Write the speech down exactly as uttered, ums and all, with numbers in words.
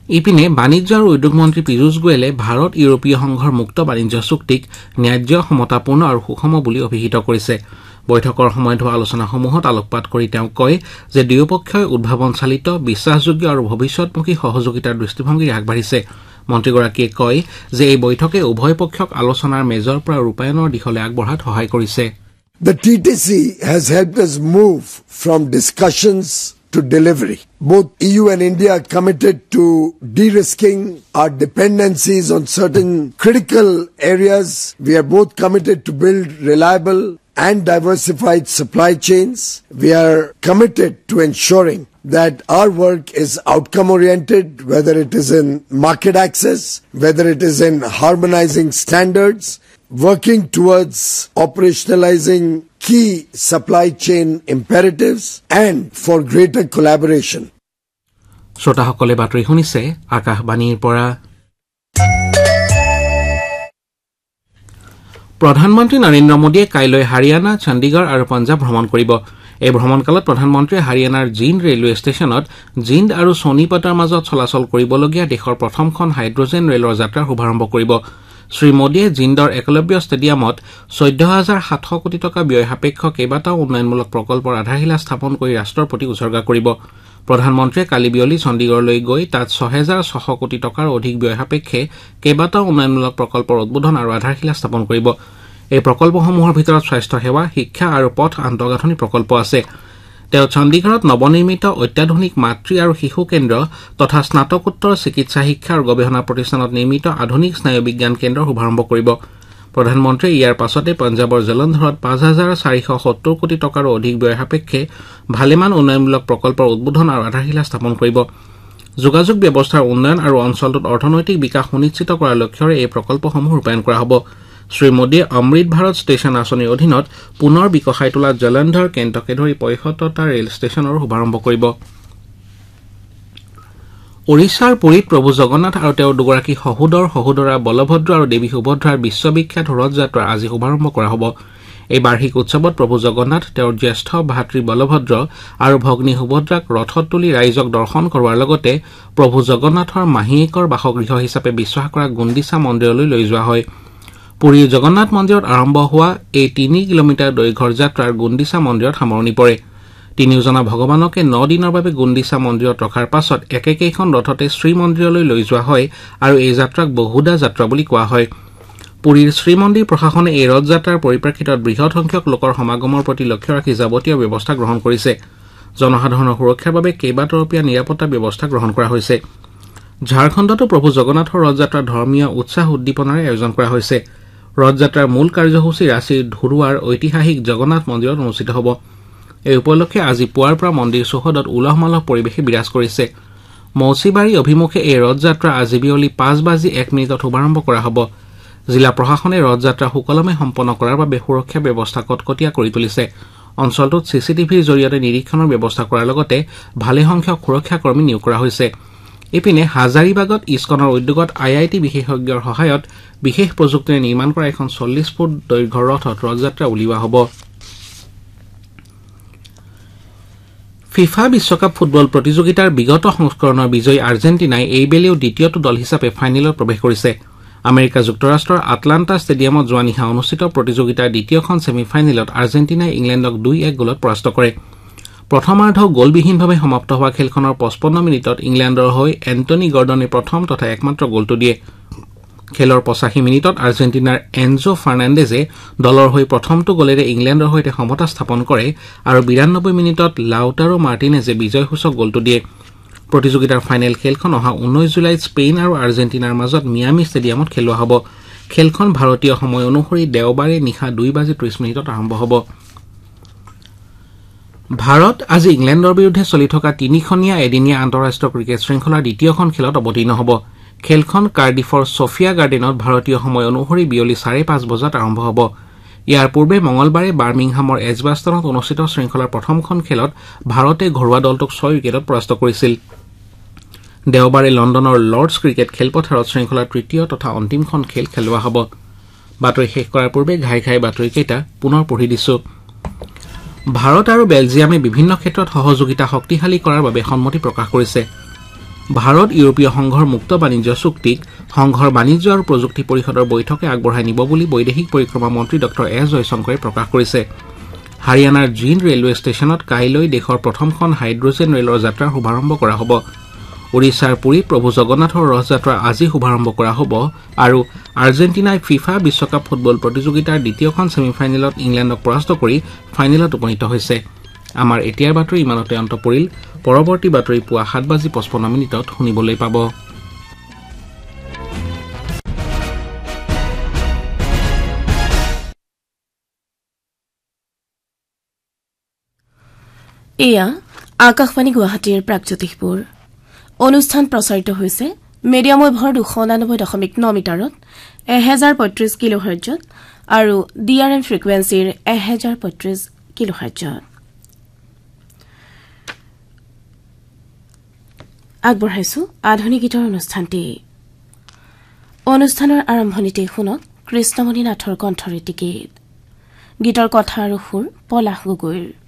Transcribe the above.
ইপিনে বাণিজ্য আৰু উদ্যোগ মন্ত্ৰী পীযুষ গোয়েলে ভাৰত ইউৰোপীয় সংঘৰ মুক্ত বাণিজ্য চুক্তিক ন্যায্য সমতাপূৰ্ণ আৰু সুষম বুলি অভিহিত কৰিছে বৈঠকৰ সময়ত হোৱা আলোচনাসমূহত আলোকপাত কৰি তেওঁ কয় যে দুয়োপক্ষই উদ্ভাৱন চালিত বিশ্বাসযোগ্য আৰু ভৱিষ্যতমুখী সহযোগিতাৰ দৃষ্টিভংগী আগবাঢ়িছে মন্ত্ৰীগৰাকীয়ে কয় যে এই বৈঠকে উভয় পক্ষক আলোচনাৰ মেজৰ পৰা ৰূপায়ণৰ দিশলৈ আগবঢ়াত সহায় কৰিছে The T T C has helped us move from discussions to delivery. Both E U and India are committed to de-risking our dependencies on certain critical areas. We are both committed to build reliable and diversified supply chains. We are committed to ensuring that our work is outcome-oriented, whether it is in market access, whether it is in harmonizing standards, working towards operationalizing key supply chain imperatives and for greater collaboration. শ্ৰোতাসকলে বাতৰি শুনিছে আকাশবাণীৰ পৰা প্ৰধানমন্ত্ৰী নৰেন্দ্ৰ মোদীয়ে কাইলৈ হাৰিয়ানা চণ্ডীগড় আৰু পঞ্জাৱ ভ্ৰমণ কৰিব এই ভ্ৰমণকালত প্ৰধানমন্ত্ৰীয়ে হাৰিয়ানাৰ জিন্দ ৰেলৱে ষ্টেচনত জিন্দ আৰু সোনিপতৰ মাজত চলাচল কৰিবলগীয়া দেশৰ প্ৰথমখন হাইড্ৰজেন ৰেলৰ যাত্ৰাৰ শুভাৰম্ভ কৰিব শ্ৰীমোদীয়ে জিন্দৰ একলব্য ষ্টেডিয়ামত চৈধ্য হাজাৰ সাতশ কোটি টকা ব্যয় সাপেক্ষ কেইবাটাও উন্নয়নমূলক প্ৰকল্পৰ আধাৰশিলা স্থাপন কৰি ৰাষ্ট্ৰৰ প্ৰতি উৎসৰ্গা কৰিব প্ৰধানমন্ত্ৰীয়ে কালি বিয়লি চণ্ডীগড়লৈ গৈ তাত ছয় হাজাৰ ছশ কোটি টকাৰ অধিক ব্যয় সাপেক্ষে কেইবাটাও উন্নয়নমূলক প্ৰকল্পৰ উদ্বোধন আৰু আধাৰশিলা স্থাপন কৰিব এই প্ৰকল্পসমূহৰ ভিতৰত স্বাস্থ্য সেৱা শিক্ষা আৰু পথ আন্তঃগাঁথনি প্ৰকল্প আছে তেওঁ চণ্ডীগড়ত নৱনিৰ্মিত অত্যাধুনিক মাতৃ আৰু শিশু কেন্দ্ৰ তথা স্নাতকোত্তৰ চিকিৎসা শিক্ষা আৰু গৱেষণা প্ৰতিষ্ঠানত নিৰ্মিত আধুনিক স্নায়ু বিজ্ঞান কেন্দ্ৰৰ শুভাৰম্ভ কৰিব প্ৰধানমন্ত্ৰীয়ে ইয়াৰ পাছতে পঞ্জাৱৰ জলন্ধৰত পাঁচ হাজাৰ চাৰিশ সত্তৰ কোটি টকাৰো অধিক ব্যয় সাপেক্ষে ভালেমান উন্নয়নমূলক প্ৰকল্পৰ উদ্বোধন আৰু আধাৰশিলা স্থাপন কৰিব যোগাযোগ ব্যৱস্থাৰ উন্নয়ন আৰু অঞ্চলটোত অৰ্থনৈতিক বিকাশ সুনিশ্চিত কৰাৰ লক্ষ্যৰে এই প্ৰকল্পসমূহ ৰূপায়ণ কৰা হ'ব শ্ৰীমোদীয়ে অমৃত ভাৰত ষ্টেচন আঁচনিৰ অধীনত পুনৰ বিকশাই তোলা জলন্ধৰ কেন্টকে ধৰি পঁয়সত্তৰটা ৰেল ষ্টেচনৰ শুভাৰম্ভ কৰিব ওড়িশাৰ পুৰীত প্ৰভু জগন্নাথ আৰু তেওঁৰ দুগৰাকী সহোদৰ সহোদৰা বলভদ্ৰ আৰু দেৱী সুভদ্ৰাৰ বিশ্ববিখ্যাত ৰথ যাত্ৰা আজি শুভাৰম্ভ কৰা হ'ব এই বাৰ্ষিক উৎসৱত প্ৰভু জগন্নাথ তেওঁৰ জ্যেষ্ঠ ভাতৃ বলভদ্ৰ আৰু ভগ্নী সুভদ্ৰাক ৰথত তুলি ৰাইজক দৰ্শন কৰোৱাৰ লগতে প্ৰভু জগন্নাথৰ মাহীয়েকৰ বাসগৃহ হিচাপে বিশ্বাস কৰা গুণ্ডিচা মন্দিৰলৈ লৈ যোৱা হয় পুৰীৰ জগন্নাথ মন্দিৰত আৰম্ভ হোৱা এই তিনি কিলোমিটাৰ দৈৰ্ঘ্যৰ যাত্ৰাৰ গুণ্ডিচা মন্দিৰত সামৰণি পৰে তিনিওজনা ভগৱানকে ন দিনৰ বাবে গুণ্ডিচা মন্দিৰত ৰখাৰ পাছত একেকেইখন ৰথতে শ্ৰীমন্দিৰলৈ লৈ যোৱা হয় আৰু এই যাত্ৰাক বহুদা যাত্ৰা বুলি কোৱা হয় পুৰীৰ শ্ৰীমন্দিৰ প্ৰশাসনে এই ৰথ যাত্ৰাৰ পৰিপ্ৰেক্ষিতত বৃহৎ সংখ্যক লোকৰ সমাগমৰ প্ৰতি লক্ষ্য ৰাখি যাৱতীয় ব্যৱস্থা গ্ৰহণ কৰিছে জনসাধাৰণৰ সুৰক্ষাৰ বাবে কেইবাতৰপীয়া নিৰাপত্তা ব্যৱস্থা গ্ৰহণ কৰা হৈছে ঝাৰখণ্ডতো প্ৰভু জগন্নাথৰ ৰথ যাত্ৰা ধৰ্মীয় উৎসাহ উদ্দীপনাৰে আয়োজন কৰা হৈছে ৰথ যাত্ৰাৰ মূল কাৰ্যসূচী ৰাঁচীৰ ধুৰুৱাৰ ঐতিহাসিক জগন্নাথ মন্দিৰত অনুষ্ঠিত হ'ব এই উপলক্ষে আজি পুৱাৰ পৰা মন্দিৰ চৌহদত উলহ মালহ পৰিৱেশে বিৰাজ কৰিছে মৌচিবাৰী অভিমুখে এই ৰথ যাত্ৰা আজি বিয়লি পাঁচ বাজি এক মিনিটত শুভাৰম্ভ কৰা হ'ব জিলা প্ৰশাসনে ৰথ যাত্ৰা সুকলমে সম্পন্ন কৰাৰ বাবে সুৰক্ষা ব্যৱস্থা কটকটীয়া কৰি তুলিছে অঞ্চলটোত চিচিটিভিৰ জৰিয়তে নিৰীক্ষণৰ ব্যৱস্থা কৰাৰ লগতে ভালেসংখ্যক সুৰক্ষা কৰ্মী নিয়োগ কৰা হৈছে ইপিনে হাজাৰিবাগত ইস্কনৰ উদ্যোগত আই আই টি বিশেষজ্ঞৰ সহায়ত বিশেষ প্ৰযুক্তিৰে নিৰ্মাণ কৰা এখন চল্লিশ ফুট দৈৰ্ঘ্যৰ ৰথত ৰথযাত্ৰা উলিওৱা হ'ব ফিফা বিশ্বকাপ ফুটবল প্ৰতিযোগিতাৰ বিগত সংস্কৰণৰ বিজয়ী আৰ্জেণ্টিনাই এইবেলিও দ্বিতীয়টো দল হিচাপে ফাইনেলত প্ৰৱেশ কৰিছে আমেৰিকা যুক্তৰাষ্ট্ৰৰ আটলাণ্টা ষ্টেডিয়ামত যোৱা নিশা অনুষ্ঠিত প্ৰতিযোগিতাৰ দ্বিতীয়খন ছেমি ফাইনেলত আৰ্জেণ্টিনাই ইংলেণ্ডক দুই এক গ'লত পৰাস্ত কৰে প্ৰথমাৰ্ধ গ'লবিহীনভাৱে সমাপ্ত হোৱা খেলখনৰ পঁচপন্ন মিনিটত ইংলেণ্ডৰ হৈ এণ্টনি গৰ্ডনে প্ৰথম তথা একমাত্ৰ গ'লটো দিয়ে খেলৰ পঁচাশী মিনিটত আৰ্জেণ্টিনাৰ এনজো ফাৰ্ণাণ্ডেজে দলৰ হৈ প্ৰথমটো গ'লেৰে ইংলেণ্ডৰ সৈতে সমতা স্থাপন কৰে আৰু বিৰানব্বৈ মিনিটত লাউটাৰো মাৰ্টিনেজে বিজয়সূচক গ'লটো দিয়ে প্ৰতিযোগিতাৰ ফাইনেল খেলখন অহা ঊনৈশ জুলাইত স্পেইন আৰু আৰ্জেণ্টিনাৰ মাজত মিয়ামি ষ্টেডিয়ামত খেলোৱা হ'ব খেলখন ভাৰতীয় সময় অনুসৰি দেওবাৰে নিশা দুই বাজি ত্ৰিশ মিনিটত আৰম্ভ হ'ব ভাৰত আজি ইংলেণ্ডৰ বিৰুদ্ধে চলি থকা তিনিখনীয়া এদিনীয়া আন্তঃৰাষ্ট্ৰীয় ক্ৰিকেট শৃংখলাৰ দ্বিতীয়খন খেলত অৱতীৰ্ণ হ'ব খেলখন কাৰ্ডিফৰ ছফিয়া গাৰ্ডেনত ভাৰতীয় সময় অনুসৰি বিয়লি চাৰে পাঁচ বজাত আৰম্ভ হ'ব ইয়াৰ পূৰ্বে মঙলবাৰে বাৰ্মিংহামৰ এজবাষ্টনত অনুষ্ঠিত শৃংখলাৰ প্ৰথমখন খেলত ভাৰতে ঘৰুৱা দলটোক ছয় উইকেটত পৰাস্ত কৰিছিল দেওবাৰে লণ্ডনৰ লৰ্ডছ ক্ৰিকেট খেলপথাৰত শৃংখলাৰ তৃতীয় তথা অন্তিমখন খেল খেলোৱা হ'ব বাতৰি শেষ কৰাৰ পূৰ্বে ঘাই ঘাই বাতৰিকেইটা পুনৰ পঢ়ি দিছো ভাৰত আৰু বেলজিয়ামে বিভিন্ন ক্ষেত্ৰত সহযোগিতা শক্তিশালী কৰাৰ বাবে সন্মতি প্ৰকাশ কৰিছে ভাৰত ইউৰোপীয় সংঘৰ মুক্ত বাণিজ্য চুক্তিক সংঘৰ বাণিজ্য আৰু প্ৰযুক্তি পৰিষদৰ বৈঠকে আগবঢ়াই নিব বুলি বৈদেশিক পৰিক্ৰমা মন্ত্ৰী ডঃ এছ জয়শংকৰে প্ৰকাশ কৰিছে। হাৰিয়ানাৰ জিন্দ ৰেলৱে ষ্টেচনত কাইলৈ দেশৰ প্ৰথমখন হাইড্ৰজেন ৰেলৰ যাত্ৰাৰ শুভাৰম্ভ কৰা হ'ব। ওড়িশাৰ পুৰীত প্ৰভু জগন্নাথৰ ৰথযাত্ৰা আজি শুভাৰম্ভ কৰা হ'ব আৰু আৰ্জেণ্টিনাই ফিফা বিশ্বকাপ ফুটবল প্ৰতিযোগিতাৰ দ্বিতীয়খন ছেমিফাইনেলত ইংলেণ্ডক পৰাস্ত কৰি ফাইনেলত উপনীত হৈছে। আমাৰ এতিয়াৰ বাতৰি ইমানতে অন্ত পৰিল। পৰৱৰ্তী বাতৰি পুৱা সাত বাজি পঁচপন্ন মিনিটত শুনিবলৈ পাব। এয়া আকাশবাণী গুৱাহাটীৰ প্ৰাগজ্যোতিষপুৰ অনুষ্ঠান প্ৰচাৰিত হৈছে মিডিয়াম ৱেভৰ দুশ ঊনানব্বৈ দশমিক ন মিটাৰত এহেজাৰ পঁয়ত্ৰিশ কিলো হাৰ্জত আৰু ডি আৰ এম ফ্ৰিকুৱেঞ্চিৰ এহেজাৰ পঁয়ত্ৰিশ কিলো হাৰ্জত। আগবঢ়াইছো আধুনিক গীতৰ অনুষ্ঠানটি। অনুষ্ঠানৰ আৰম্ভণিতে শুনক কৃষ্ণমণি নাথৰ কণ্ঠৰে গীত। গীতৰ কথা আৰু সুৰ পলাশ গগৈৰ।